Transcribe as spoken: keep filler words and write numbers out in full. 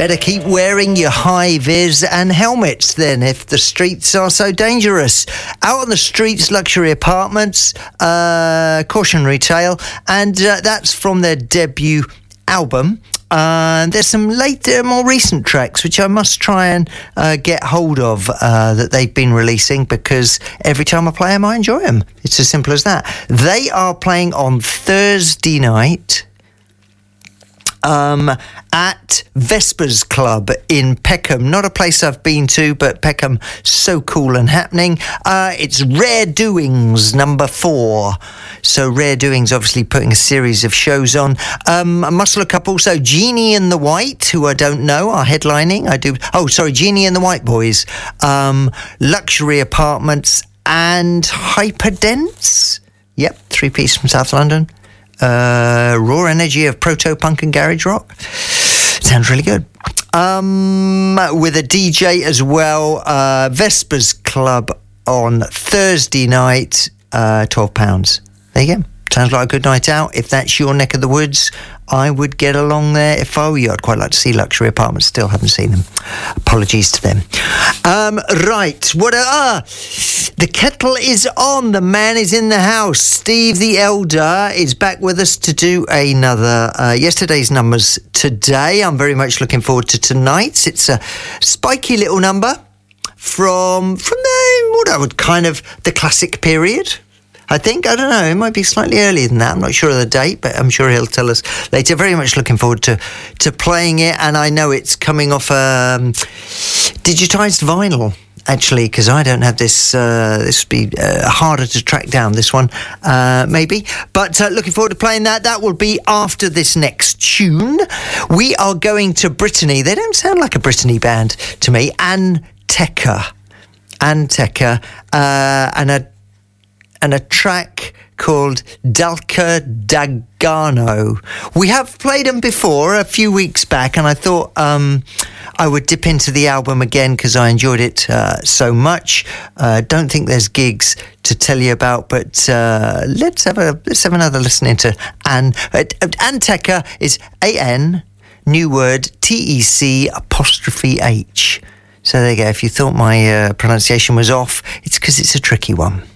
Better keep wearing your high-vis and helmets then if the streets are so dangerous. Out on the streets, luxury apartments, uh, cautionary tale, and uh, that's from their debut album. Uh, there's some later, more recent tracks which I must try and uh, get hold of uh, that they've been releasing, because every time I play them, I enjoy them. It's as simple as that. They are playing on Thursday night Um, at Vespers Club in Peckham. Not a place I've been to, but Peckham, so cool and happening. Uh, it's Rare Doings number four. So Rare Doings obviously putting a series of shows on. Um, I must look up also Genie and the White, who I don't know, are headlining. I do. Oh, sorry, Genie and the White Boys. Um, Luxury Apartments and Hyperdense. Yep, three-piece from South London. Uh, raw energy of proto-punk and garage rock. Sounds really good. Um, with a D J as well. Uh, Vespers Club on Thursday night, uh, twelve pounds. There you go. Sounds like a good night out. If that's your neck of the woods, I would get along there if I were you. I'd quite like to see Luxury Apartments. Still haven't seen them. Apologies to them. Um, right. What? Ah, the kettle is on. The man is in the house. Steve the Elder is back with us to do another uh, yesterday's numbers today. I'm very much looking forward to tonight's. It's a spiky little number from from the what I would kind of the classic period. I think, I don't know, it might be slightly earlier than that. I'm not sure of the date, but I'm sure he'll tell us later. Very much looking forward to, to playing it, and I know it's coming off um, digitised vinyl, actually, because I don't have this. Uh, this would be uh, harder to track down, this one, uh, maybe. But uh, looking forward to playing that. That will be after this next tune. We are going to Brittany. They don't sound like a Brittany band to me. Ann Tecker. Ann Tecker. Uh, and a and a track called Dalka Dagano. We have played them before a few weeks back, and I thought um, I would dip into the album again because I enjoyed it uh, so much. Uh, don't think there's gigs to tell you about, but uh, let's have a let's have another listen into Ann. Uh, Ann Tecker is A N, new word, T E C apostrophe H. So there you go. If you thought my uh, pronunciation was off, it's because it's a tricky one.